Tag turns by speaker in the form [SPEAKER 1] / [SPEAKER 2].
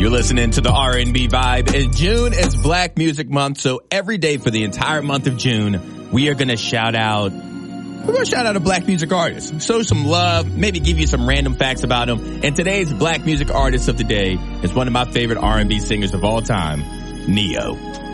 [SPEAKER 1] You're listening to the R&B Vibe, and June is Black Music Month, so every day for the entire month of June, we are going to shout out a black music artist. Show some love, maybe give you some random facts about him. And today's black music artist of the day is one of my favorite R&B singers of all time, Ne-Yo.